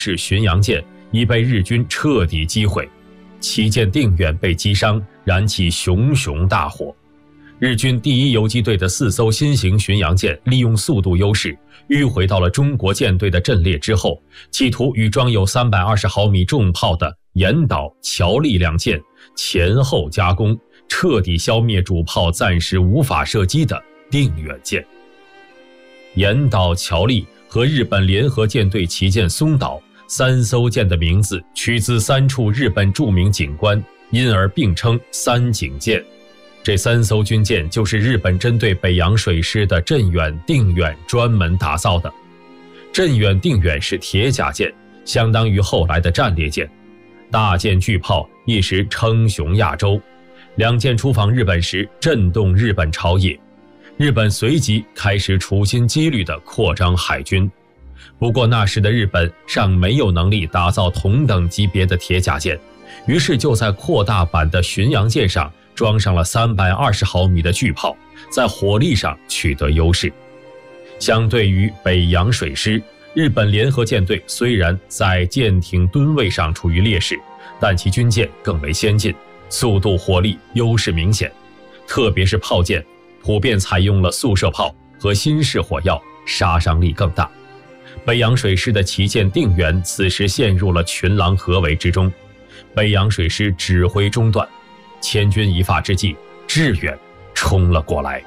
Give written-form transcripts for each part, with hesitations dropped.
是巡洋舰已被日军彻底击毁，旗舰定远被击伤，燃起熊熊大火。日军第一游击队的4艘新型巡洋舰利用速度优势，迂回到了中国舰队的阵列之后，企图与装有320毫米重炮的岩岛、乔力两舰前后夹攻，彻底消灭主炮暂时无法射击的定远舰。岩岛、乔力和日本联合舰队旗舰松岛3艘舰的名字取自3处日本著名景观，因而并称三景舰。这3艘军舰就是日本针对北洋水师的镇远、定远专门打造的。镇远、定远是铁甲舰，相当于后来的战列舰，大舰巨炮一时称雄亚洲。两舰出访日本时，震动日本朝野，日本随即开始处心积虑地扩张海军。不过那时的日本尚没有能力打造同等级别的铁甲舰，于是就在扩大版的巡洋舰上装上了320毫米的巨炮，在火力上取得优势。相对于北洋水师，日本联合舰队虽然在舰艇吨位上处于劣势，但其军舰更为先进，速度火力优势明显，特别是炮舰普遍采用了速射炮和新式火药，杀伤力更大。北洋水师的旗舰定远此时陷入了群狼合围之中，北洋水师指挥中断，千钧一发之际，致远冲了过来。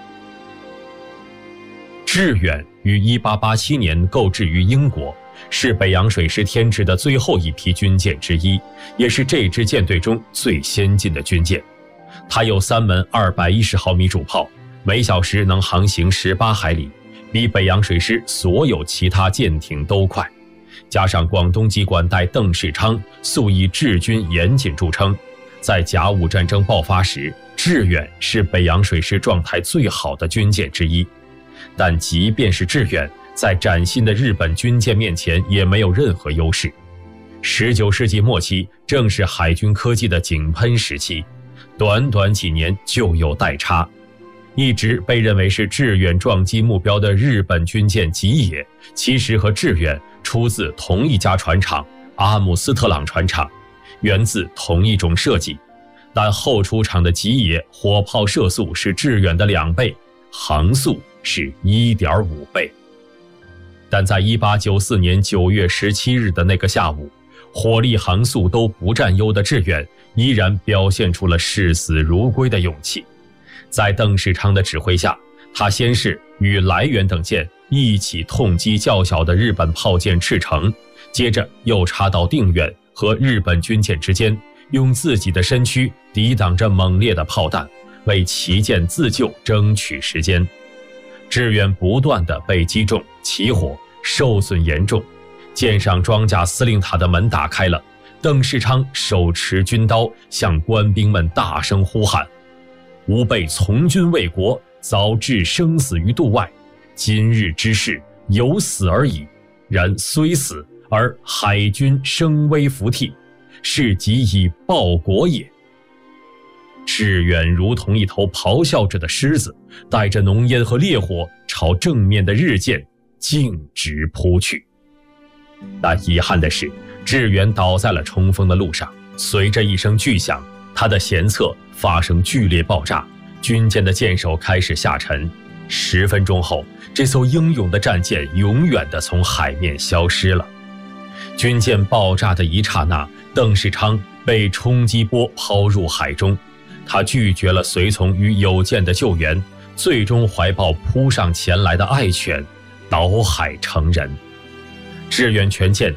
致远于1887年购置于英国，是北洋水师添置的最后一批军舰之一，也是这支舰队中最先进的军舰。它有3门210毫米主炮，每小时能航行18海里，比北洋水师所有其他舰艇都快。加上广东籍管带邓世昌素以治军严谨著称，在甲午战争爆发时，致远是北洋水师状态最好的军舰之一。但即便是致远，在崭新的日本军舰面前也没有任何优势。19世纪末期正是海军科技的井喷时期，短短几年就有代差。一直被认为是致远撞击目标的日本军舰吉野，其实和致远出自同一家船厂阿姆斯特朗船厂，源自同一种设计，但后出厂的吉野火炮射速是致远的2倍，航速是 1.5 倍。但在1894年9月17日的那个下午，火力航速都不占优的致远依然表现出了视死如归的勇气。在邓世昌的指挥下，他先是与来源等舰一起痛击较小的日本炮舰赤城，接着又插到定远和日本军舰之间，用自己的身躯抵挡着猛烈的炮弹，为旗舰自救争取时间。致远不断地被击中、起火、受损严重，舰上装甲司令塔的门打开了，邓世昌手持军刀向官兵们大声呼喊：吾辈从军为国，早置生死于度外，今日之事有死而已，然虽死而海军声威服替，是即以报国也。致远如同一头咆哮着的狮子，带着浓烟和烈火朝正面的日舰径直扑去。但遗憾的是，致远倒在了冲锋的路上，随着一声巨响，他的舷侧发生剧烈爆炸，军舰的舰首开始下沉。10分钟后，这艘英勇的战舰永远地从海面消失了。军舰爆炸的一刹那，邓世昌被冲击波抛入海中，他拒绝了随从与友舰的救援，最终怀抱扑上前来的爱犬，倒海成人。致远全舰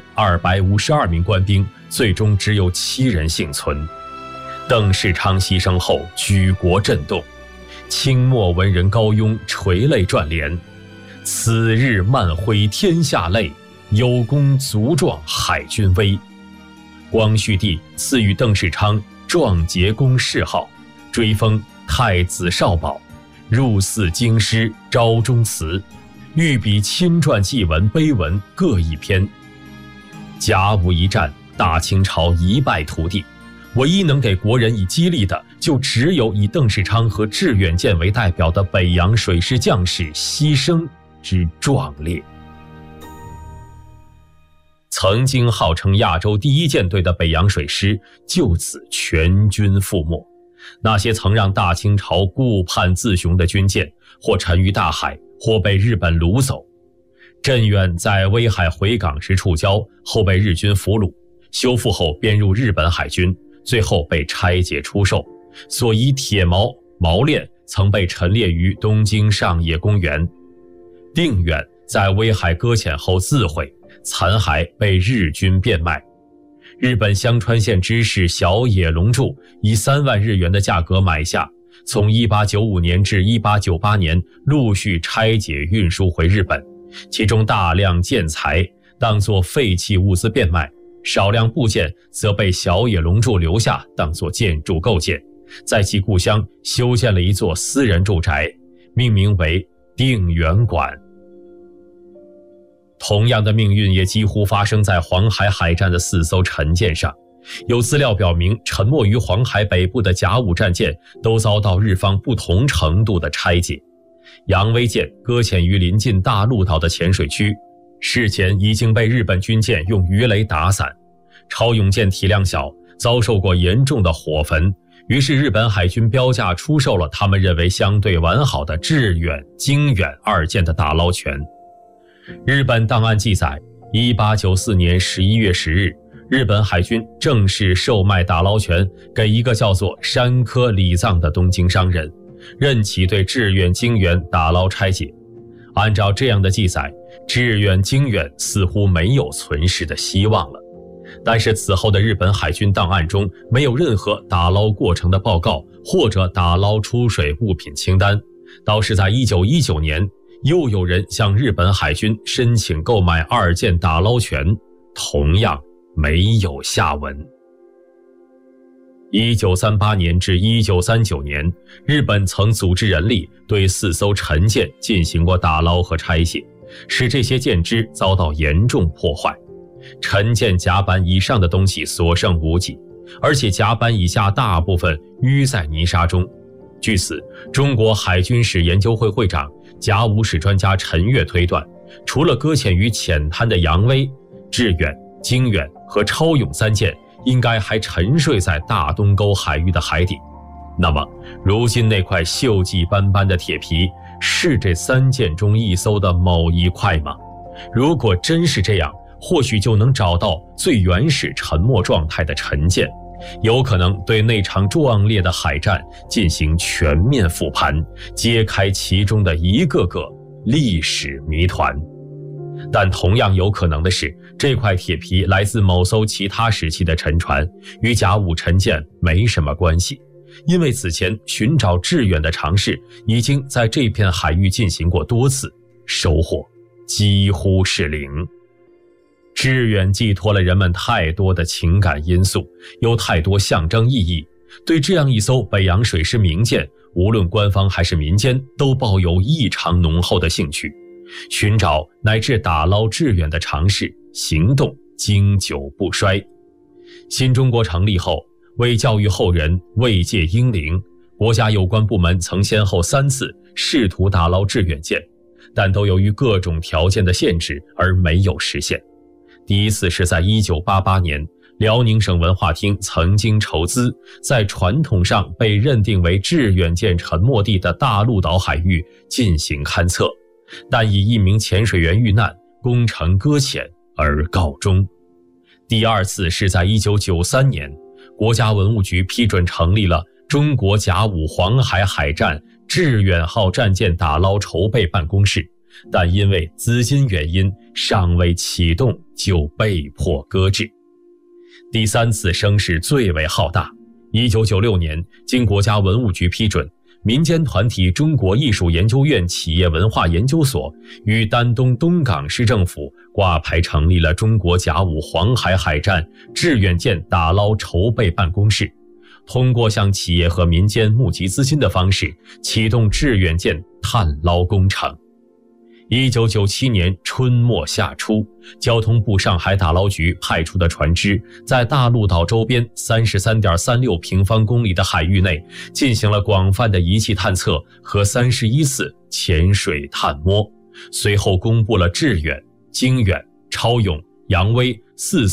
252名官兵，最终只有7人幸存。邓世昌牺牲后，举国震动，清末文人高庸垂泪撰联：此日漫挥天下泪，有功足壮海军威。光绪帝赐予邓世昌壮节公谥号，追封太子少保，入祀京师昭忠祠，御笔亲传祭文碑文各一篇。甲午一战，大清朝一败涂地，唯一能给国人以激励的，就只有以邓世昌和致远舰为代表的北洋水师将士牺牲之壮烈。 曾经号称亚洲第一舰队的北洋水师就此全军覆没。那些曾让大清朝顾盼自雄的军舰，或沉于大海，或被日本掳走。镇远在威海回港时触礁，后被日军俘虏，修复后编入日本海军，最后被拆解出售。所遗铁锚、锚链曾被陈列于东京上野公园。定远在威海搁浅后自毁，残骸被日军变卖。日本香川县知事小野龙柱以3万日元的价格买下，从1895年至1898年陆续拆解运输回日本，其中大量建材当作废弃物资变卖，少量部件则被小野龙柱留下当作建筑构件，在其故乡修建了一座私人住宅，命名为定远馆。同样的命运也几乎发生在黄海海战的4艘沉舰上。有资料表明，沉没于黄海北部的甲午战舰都遭到日方不同程度的拆解。扬威舰搁浅于临近大陆岛的浅水区，事前已经被日本军舰用鱼雷打散。超勇舰体量小，遭受过严重的火焚，于是日本海军标价出售了他们认为相对完好的致远、经远2舰的打捞权。日本档案记载，1894年11月10日，日本海军正式售卖打捞权给一个叫做山科礼藏的东京商人，任其对致远、经远打捞拆解。按照这样的记载，致远、经远似乎没有存世的希望了。但是此后的日本海军档案中没有任何打捞过程的报告或者打捞出水物品清单，倒是在1919年又有人向日本海军申请购买2舰打捞权，同样没有下文。1938年至1939年，日本曾组织人力对4艘沉舰进行过打捞和拆卸，使这些舰只遭到严重破坏。沉舰甲板以上的东西所剩无几，而且甲板以下大部分淤在泥沙中。据此，中国海军史研究会会长、甲午史专家陈岳推断，除了搁浅于浅滩的扬威、致远、经远和超勇3舰，应该还沉睡在大东沟海域的海底。那么，如今那块锈迹斑斑的铁皮，是这3舰中一艘的某一块吗？如果真是这样，或许就能找到最原始沉没状态的沉舰，有可能对那场壮烈的海战进行全面复盘，揭开其中的一个个历史谜团。但同样有可能的是，这块铁皮来自某艘其他时期的沉船，与甲午沉舰没什么关系，因为此前寻找致远的尝试已经在这片海域进行过多次，收获几乎是零。致远寄托了人们太多的情感因素，有太多象征意义，对这样一艘北洋水师名舰，无论官方还是民间都抱有异常浓厚的兴趣。寻找乃至打捞致远的尝试行动经久不衰。新中国成立后，为教育后人慰藉英灵，国家有关部门曾先后3次试图打捞致远舰，但都由于各种条件的限制而没有实现。第一次是在1988年，辽宁省文化厅曾经筹资，在传统上被认定为致远舰沉没地的大陆岛海域进行勘测，但以一名潜水员遇难，工程搁浅而告终。第二次是在1993年，国家文物局批准成立了中国甲午黄海海战致远号战舰打捞筹备办公室，但因为资金原因尚未启动就被迫搁置。第3次声势最为浩大，1996年经国家文物局批准，民间团体中国艺术研究院企业文化研究所与丹东东港市政府挂牌成立了中国甲午黄海海战致远舰打捞筹备办公室，通过向企业和民间募集资金的方式，启动致远舰探捞工程。1997年春末夏初，交通部上海打捞局派出的船只在大陆岛周边 33.36 平方公里的海域内进行了广泛的仪器探测和31次潜水探摸，随后公布了致远、经远、超勇、 杨威44